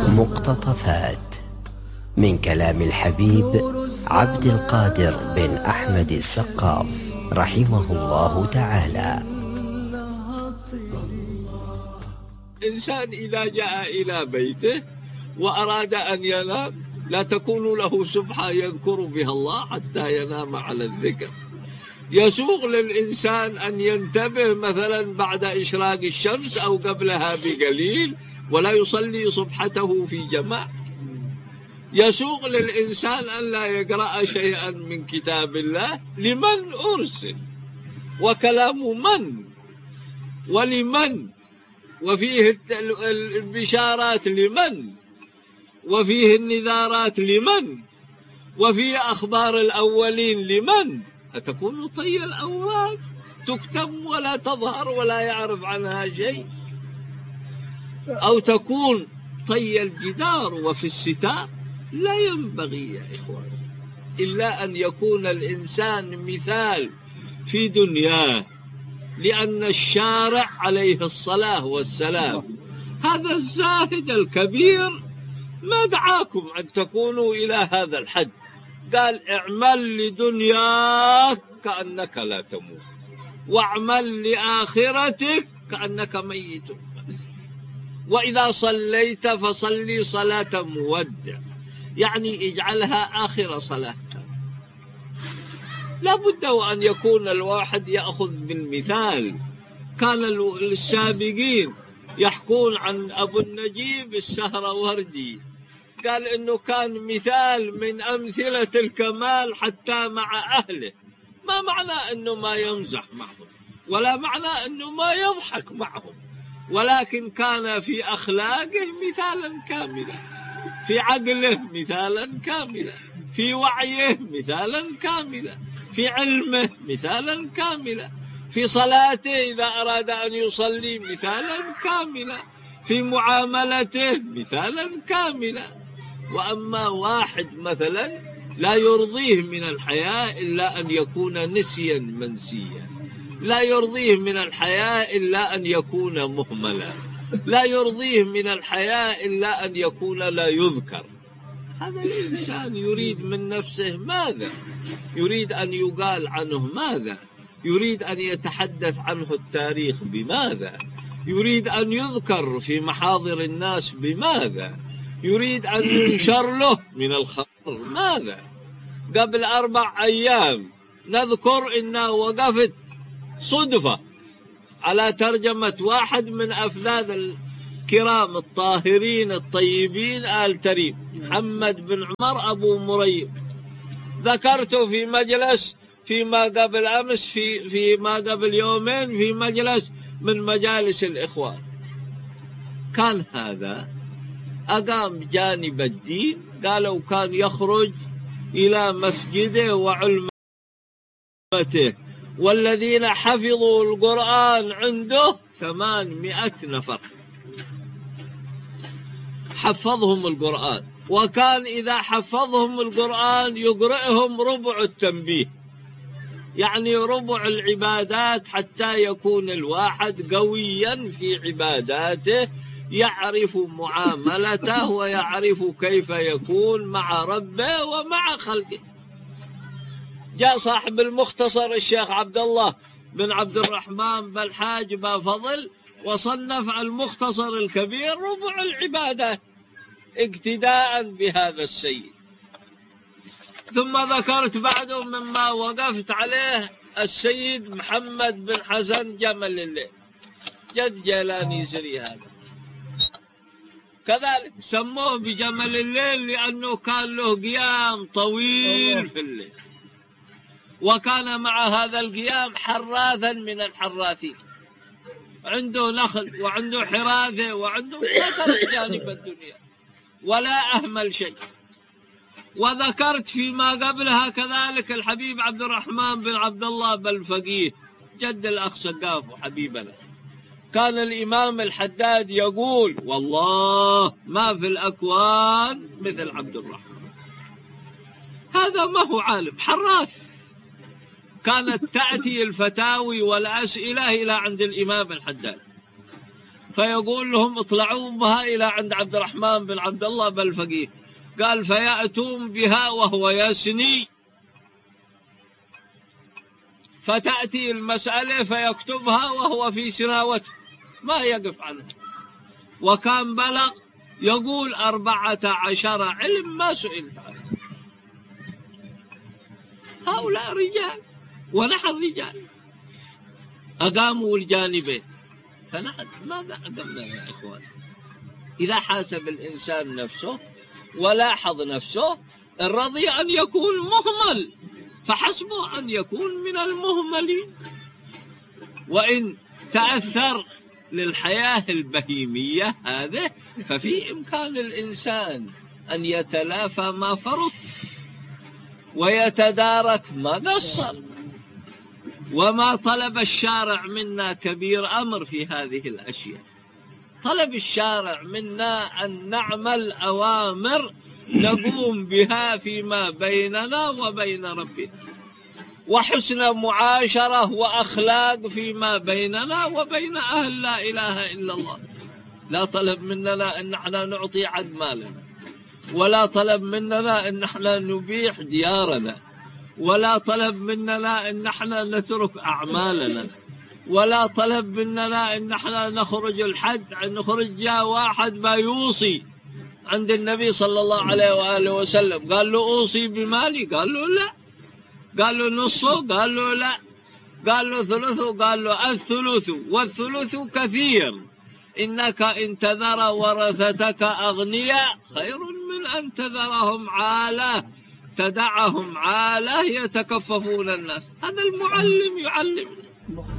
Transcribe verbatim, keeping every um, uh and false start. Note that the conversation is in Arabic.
مقتطفات من كلام الحبيب عبد القادر بن أحمد السقاف رحمه الله تعالى. إنسان إذا جاء إلى بيته وأراد أن ينام لا تكون له سبحة يذكر بها الله حتى ينام على الذكر. يسوغ للإنسان أن ينتبه مثلا بعد إشراق الشمس أو قبلها بقليل ولا يصلي صبحته في جماعة. يسوغ للإنسان أن لا يقرأ شيئا من كتاب الله لمن أرسل، وكلام من ولمن، وفيه البشارات لمن، وفيه النذارات لمن، وفيه أخبار الأولين لمن. أتكون طي الأوراق تكتم ولا تظهر ولا يعرف عنها شيء، أو تكون طي الجدار وفي الستار. لا ينبغي يا إخوان إلا أن يكون الإنسان مثال في دنياه، لأن الشارع عليه الصلاة والسلام هذا الزاهد الكبير ما دعاكم أن تكونوا إلى هذا الحد. قال اعمل لدنياك كأنك لا تموت، واعمل لآخرتك كأنك ميت، وإذا صليت فصلي صلاة مودع، يعني اجعلها آخر صلاة. لا بد وأن يكون الواحد يأخذ بالمثال. كان السابقين يحكون عن أبو النجيب السهروردي، قال إنه كان مثال من أمثلة الكمال حتى مع أهله. ما معنى إنه ما يمزح معهم، ولا معنى إنه ما يضحك معهم، ولكن كان في أخلاقه مثالا كاملا، في عقله مثالا كاملا، في وعيه مثالا كاملا، في علمه مثالا كاملا، في صلاته إذا أراد أن يصلي مثالا كاملا، في معاملته مثالا كاملا. وأما واحد مثلا لا يرضيه من الحياة إلا أن يكون نسيا منسيا، لا يرضيه من الحياة إلا أن يكون مهملا، لا يرضيه من الحياة إلا أن يكون لا يذكر. هذا الإنسان يريد من نفسه ماذا؟ يريد أن يقال عنه ماذا؟ يريد أن يتحدث عنه التاريخ بماذا؟ يريد أن يذكر في محاضر الناس بماذا؟ يريد أن ينشر له من الخبر ماذا؟ قبل أربع أيام نذكر إنه وقفت صدفة على ترجمة واحد من أفذاذ الكرام الطاهرين الطيبين آل تريم، محمد بن عمر أبو مريم. ذكرته في مجلس فيما قبل أمس، في فيما قبل يومين في مجلس من مجالس الإخوان. كان هذا أقام جانب الدين، قالوا كان يخرج إلى مسجده وعلمته، والذين حفظوا القرآن عنده ثمانمائة نفر حفظهم القرآن، وكان إذا حفظهم القرآن يقرئهم ربع التنبيه، يعني ربع العبادات، حتى يكون الواحد قويا في عباداته، يعرف معاملته ويعرف كيف يكون مع ربه ومع خلقه. جاء صاحب المختصر الشيخ عبد الله بن عبد الرحمن بالحاج بافضل وصنف المختصر الكبير ربع العبادات اقتداء بهذا السيد. ثم ذكرت بعده مما وقفت عليه السيد محمد بن حسن جمل الليل، جد جيلاني سري هذا، كذلك سموه بجمل الليل لأنه كان له قيام طويل في الليل، وكان مع هذا القيام حراثا من الحراثين، عنده نخل وعنده حراثة وعنده ذكر جانب الدنيا ولا أهمل شيء. وذكرت فيما قبلها كذلك الحبيب عبد الرحمن بن عبد الله بالفقيه جد الأخ سقاف وحبيبنا. كان الإمام الحداد يقول والله ما في الأكوان مثل عبد الرحمن. هذا ما هو عالم، حراث. كانت تأتي الفتاوي والأسئلة إلى عند الإمام الحداد، فيقول لهم اطلعوا بها إلى عند عبد الرحمن بن عبد الله بالفقيه. قال فيأتون بها وهو يسني، فتأتي المسألة فيكتبها وهو في سناوته ما يقف عنها. وكان بلغ يقول أربعة عشر علم ما سئلت عنه. هؤلاء رجال ونحن رجال، أقاموا الجانبين، فنحن ماذا أقمنا يا إخوان؟ إذا حاسب الإنسان نفسه ولاحظ نفسه إن رضي أن يكون مهمل فحسبه أن يكون من المهملين، وإن تأثر للحياة البهيمية هذه ففي إمكان الإنسان أن يتلافى ما فرط ويتدارك ما قصر. وما طلب الشارع منا كبير أمر في هذه الأشياء. طلب الشارع منا أن نعمل أوامر نقوم بها فيما بيننا وبين ربنا، وحسن معاشرة وأخلاق فيما بيننا وبين أهل لا إله إلا الله. لا طلب مننا أن نحن نعطي عد مالنا، ولا طلب مننا أن نحن نبيح ديارنا، ولا طلب مننا أن نحن نترك أعمالنا، ولا طلب مننا أن نحن نخرج الحد. أن نخرج جاء واحد ما يوصي عند النبي صلى الله عليه وآله وسلم، قال له أوصي بمالي، قال له لا. قال له نصه، قال له لا. قال له ثلثه، قال له الثلث والثلث كثير، إنك إن تذر ورثتك أغنياء خير من أن تذرهم عالة تدعهم عالة يتكففون الناس. هذا المعلم يعلم.